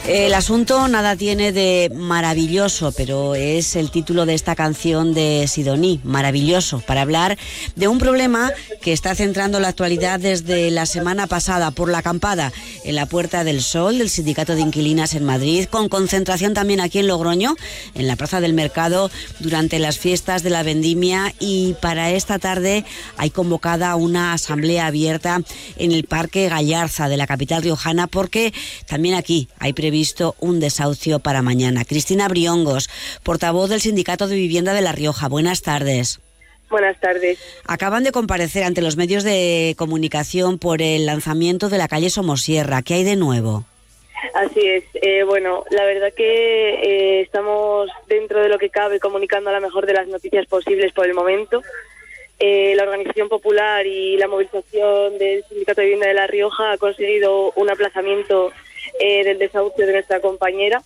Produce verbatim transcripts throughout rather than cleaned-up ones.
El asunto nada tiene de maravilloso, pero es el título de esta canción de Sidoní, Maravilloso, para hablar de un problema que está centrando la actualidad desde la semana pasada por la acampada en la Puerta del Sol del Sindicato de Inquilinas en Madrid, con concentración también aquí en Logroño, en la Plaza del Mercado, durante las fiestas de la Vendimia, y para esta tarde hay convocada una asamblea abierta en el Parque Gallarza de la capital riojana, porque también aquí hay previsto un desahucio para mañana. Cristina Briongos, portavoz del Sindicato de Vivienda de La Rioja. Buenas tardes. Buenas tardes. Acaban de comparecer ante los medios de comunicación por el lanzamiento de la calle Somosierra. ¿Qué hay de nuevo? Así es. Eh, bueno, la verdad que eh, estamos dentro de lo que cabe comunicando la mejor de las noticias posibles por el momento. Eh, la Organización Popular y la movilización del Sindicato de Vivienda de La Rioja ha conseguido un aplazamiento eh, del desahucio de nuestra compañera.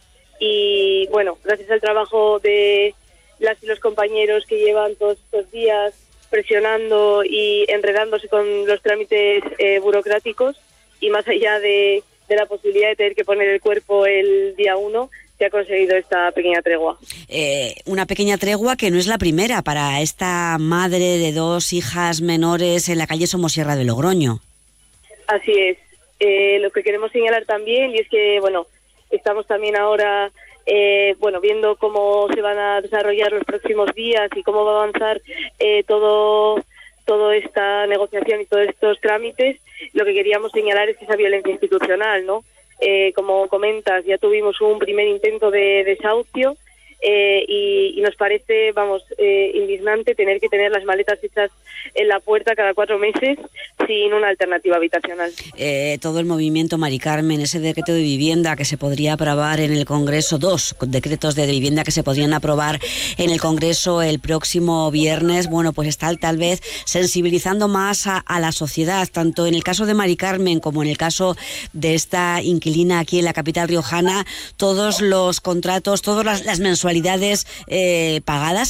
Y bueno, gracias al trabajo de las y los compañeros que llevan todos estos días presionando y enredándose con los trámites eh, burocráticos, y más allá de, de la posibilidad de tener que poner el cuerpo el día uno, se ha conseguido esta pequeña tregua. Eh, una pequeña tregua que no es la primera para esta madre de dos hijas menores en la calle Somosierra de Logroño. Así es. Eh, lo que queremos señalar también, y es que, bueno, estamos también ahora eh, bueno, viendo cómo se van a desarrollar los próximos días y cómo va a avanzar eh, todo toda esta negociación y todos estos trámites. Lo que queríamos señalar es esa violencia institucional, ¿no? Eh, como comentas, ya tuvimos un primer intento de desahucio eh, y, y nos parece, vamos, eh, indignante tener que tener las maletas hechas en la puerta cada cuatro meses sin una alternativa habitacional. Eh, todo el movimiento Mari Carmen, ese decreto de vivienda que se podría aprobar en el Congreso, dos decretos de vivienda que se podrían aprobar en el Congreso el próximo viernes, bueno, pues está tal vez sensibilizando más a, a la sociedad, tanto en el caso de Mari Carmen como en el caso de esta inquilina aquí en la capital riojana. Todos los contratos, todas las, las mensualidades eh, pagadas